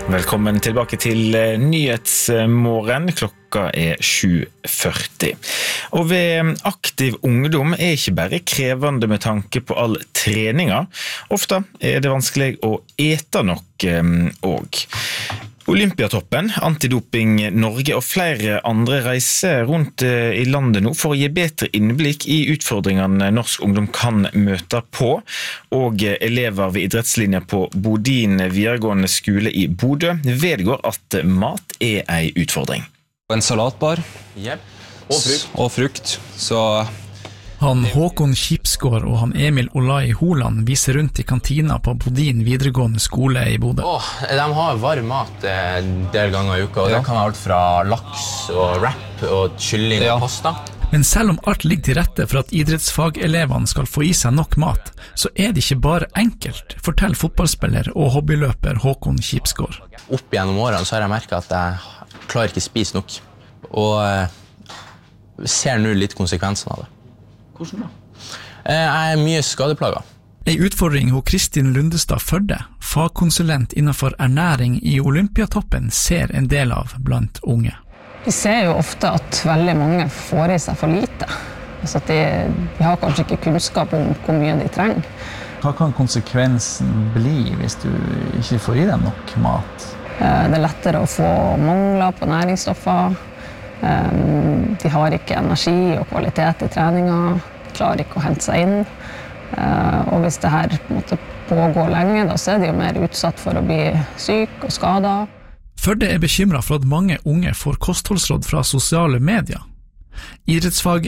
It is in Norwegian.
Velkommen tilbake til Nyhetsmorgen. Klokka 7:40. Og ved aktiv ungdom ikke bare krevende med tanke på all treninga. Ofte det vanskelig å ete nok også. Olympiatoppen, Antidoping Norge og flere andre reiser rundt i landet nå for å gi bedre innblikk i utfordringene norsk ungdom kan møte på, og elever ved idrettslinja på Bodin videregående skole i Bodø vedgår at mat en utfordring. En salatbar og frukt. Så han Håkon Kipsgård og han Emil Olai Holand viser rundt i kantina på Bodin videregående skole i Bodø. De har varm mat del ganger i uka, og det kan være alt fra laks og wrap og kylling og pasta. Men selv om alt ligger til rette for at idrettsfagelevene skal få i seg nok mat, så det ikke bare enkelt, forteller fotballspiller og hobbyløper Håkon Kipsgård. Opp gjennom årene så har jeg merket at jeg klarer ikke spise nok, og ser nå litt konsekvensen av det. Hvordan da? Jeg mye skadeplager. En utfordring hos Kristin Lundestad Førde, fagkonsulent innenfor ernæring i Olympiatoppen, ser en del av blant unge. Vi ser jo ofte at veldig mange får i seg for lite. Altså at de har kanskje ikke kunnskap om hvor mye de trenger. Hva kan konsekvensen bli hvis du ikke får i deg nok mat? Det lettere å få mangler på næringsstoffer. De har ikke energi og kvalitet i treninga, klarer ikke å hente seg inn. Og hvis det her på en måte pågår lenge, da så de jo mer utsatt for å bli syk og skadet. Førde bekymret for at mange unge får kostholdsråd fra sosiale medier. Idrettsfag